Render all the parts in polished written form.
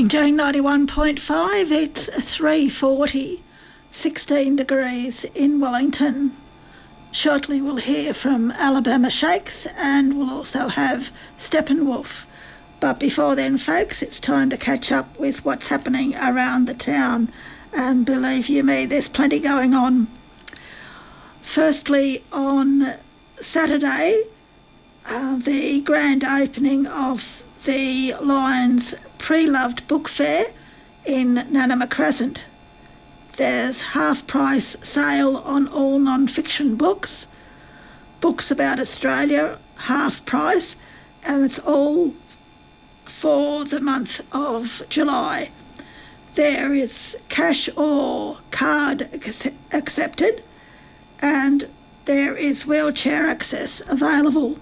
Bingjang 91.5, it's 3:40, 16 degrees in Wellington. Shortly we'll hear from Alabama Shakes and we'll also have Steppenwolf. But before then, folks, it's time to catch up with what's happening around the town. And believe you me, there's plenty going on. Firstly, on Saturday, the grand opening of the Lions Pre-Loved Book Fair in Nanama Crescent. There's half-price sale on all non-fiction books. Books about Australia, half price, and it's all for the month of July. There is cash or card accepted, and there is wheelchair access available.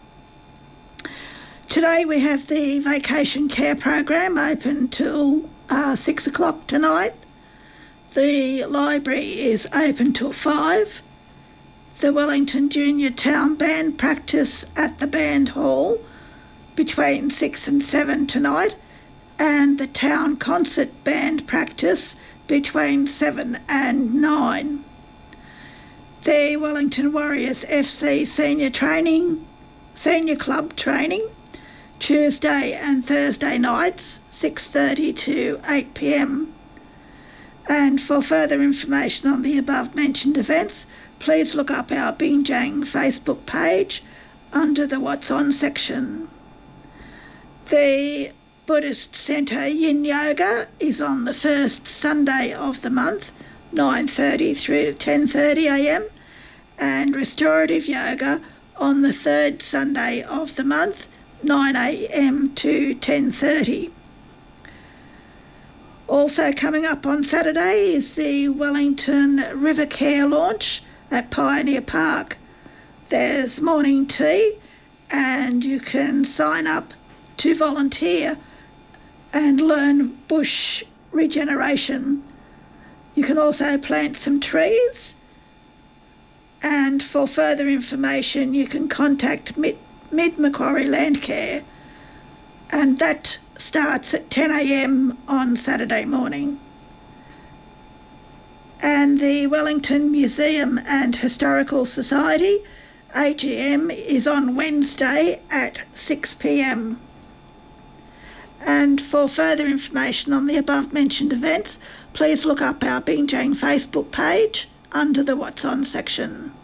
Today we have the vacation care program open till 6 o'clock tonight. The library is open till 5. The Wellington Junior Town Band practice at the Band Hall between 6 and 7 tonight, and the Town Concert Band practice between 7 and 9. The Wellington Warriors FC Senior Club training, Tuesday and Thursday nights, 6:30 to 8 p.m. And for further information on the above-mentioned events, please look up our Bingjang Facebook page under the What's On section. The Buddhist Centre Yin Yoga is on the first Sunday of the month, 9:30 through to 10:30 a.m, and Restorative Yoga on the third Sunday of the month, 9 a.m. to 10:30. Also coming up on Saturday is the Wellington River Care launch at Pioneer Park. There's morning tea and you can sign up to volunteer and learn bush regeneration. You can also plant some trees, and for further information you can contact Mid Macquarie Landcare, and that starts at 10 a.m. on Saturday morning. And the Wellington Museum and Historical Society AGM is on Wednesday at 6 p.m. And for further information on the above-mentioned events, please look up our Bingjang Facebook page under the What's On section.